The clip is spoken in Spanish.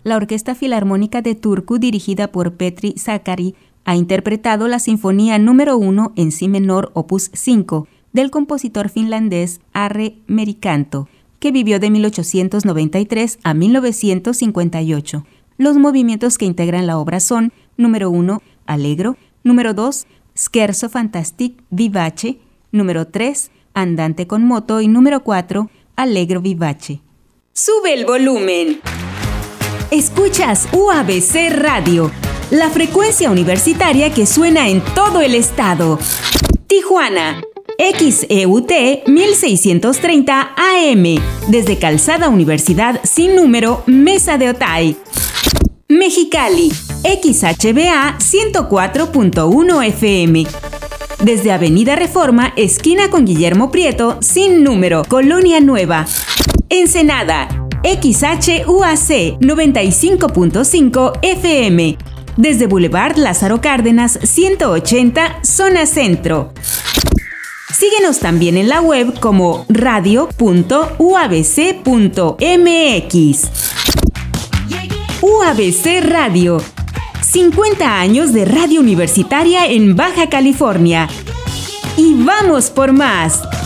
la Orquesta Filarmónica de Turku, dirigida por Petri Sakari, ha interpretado la Sinfonía número 1 en Si menor, opus 5, del compositor finlandés Arre Merikanto, que vivió de 1893 a 1958. Los movimientos que integran la obra son: número 1, Allegro; número 2, Scherzo fantastique vivace; número 3, Andante con moto; y número 4, Allegro vivace. ¡Sube el volumen! Escuchas UABC Radio, la frecuencia universitaria que suena en todo el estado. Tijuana, XEUT 1630 AM, desde Calzada Universidad sin número, Mesa de Otay. Mexicali, XHBA 104.1 FM, desde Avenida Reforma, esquina con Guillermo Prieto, sin número, Colonia Nueva. Ensenada, XHUAC 95.5 FM, desde Boulevard Lázaro Cárdenas 180, zona centro. Síguenos también en la web como radio.uabc.mx. UABC Radio, 50 años de radio universitaria en Baja California. ¡Y vamos por más!